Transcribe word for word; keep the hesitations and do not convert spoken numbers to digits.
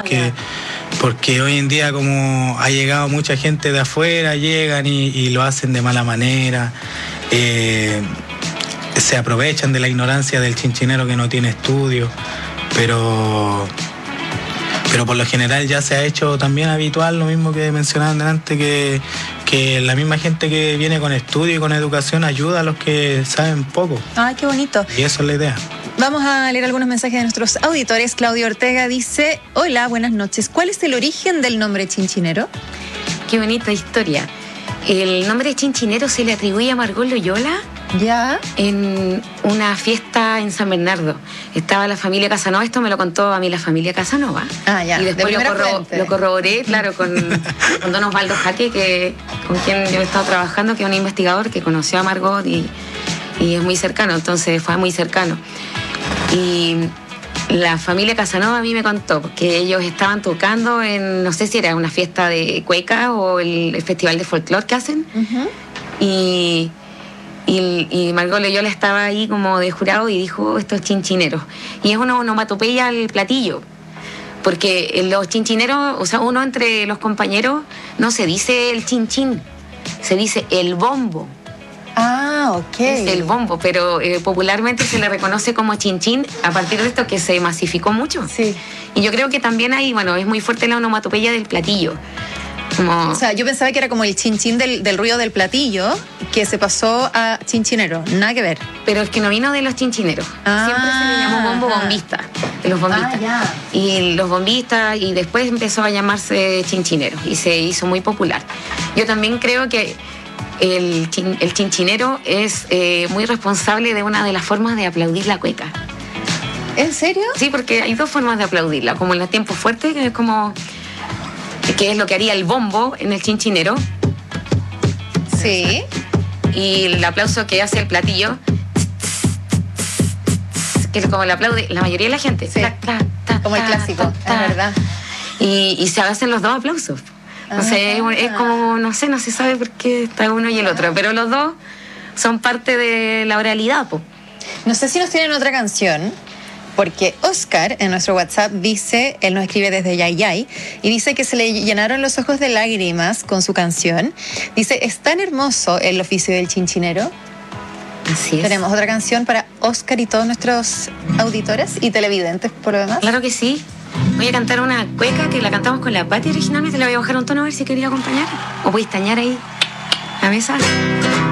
porque, porque hoy en día como ha llegado mucha gente de afuera, llegan y, y lo hacen de mala manera, eh, se aprovechan de la ignorancia del chinchinero que no tiene estudio, pero... Pero por lo general ya se ha hecho también habitual, lo mismo que mencionaban delante, que, que la misma gente que viene con estudio y con educación ayuda a los que saben poco. Ay, qué bonito. Y eso es la idea. Vamos a leer algunos mensajes de nuestros auditores. Claudio Ortega dice: hola, buenas noches. ¿Cuál es el origen del nombre chinchinero? Qué bonita historia. El nombre chinchinero se le atribuye a Margot Loyola. Ya. En una fiesta en San Bernardo. Estaba la familia Casanova, esto me lo contó a mí la familia Casanova. Ah, ya. Y después de lo, corro, lo corroboré, claro, con, con don Osvaldo Jaque, que, con quien yo he estado trabajando, que es un investigador que conoció a Margot y, y es muy cercano, entonces fue muy cercano. Y la familia Casanova a mí me contó que ellos estaban tocando en, no sé si era una fiesta de cueca o el, el festival de folclore que hacen. Uh-huh. Y... Y, y Margot Loyola estaba ahí como de jurado y dijo: esto es chinchinero. Y es una onomatopeya al platillo. Porque los chinchineros, o sea, uno entre los compañeros no se dice el chinchín, se dice el bombo. Ah, ok. Es el bombo, pero eh, popularmente se le reconoce como chinchín a partir de esto que se masificó mucho. Sí. Y yo creo que también ahí, bueno, es muy fuerte la onomatopeya del platillo. Como... O sea, yo pensaba que era como el chinchín del, del ruido del platillo que se pasó a chinchinero, nada que ver. Pero es que no vino de los chinchineros. Ah, siempre se le llamó bombo bombista, de los bombistas. Ah, ya. Y los bombistas, y después empezó a llamarse chinchinero y se hizo muy popular. Yo también creo que el, chin, el chinchinero es eh, muy responsable de una de las formas de aplaudir la cueca. ¿En serio? Sí, porque hay dos formas de aplaudirla, como en los tiempos fuertes, que es como... que es lo que haría el bombo en el chinchinero. Sí. Y el aplauso que hace el platillo, que es como el aplaude la mayoría de la gente. Sí. Ta, ta, ta, como el clásico, ta, ta, ta. Es verdad. Y, y se hacen los dos aplausos. O sea, es, es como, no sé, no se sabe por qué está uno y el otro, pero los dos son parte de la oralidad, po. No sé si nos tienen otra canción, porque Oscar en nuestro WhatsApp dice, él nos escribe desde Yayay, y dice que se le llenaron los ojos de lágrimas con su canción. Dice: es tan hermoso el oficio del chinchinero. Así es. Tenemos otra canción para Oscar y todos nuestros auditores y televidentes por lo demás. Claro que sí. Voy a cantar una cueca que la cantamos con la Pati originalmente. La voy a bajar un tono a ver si quería acompañar. O voy a estañar ahí la mesa.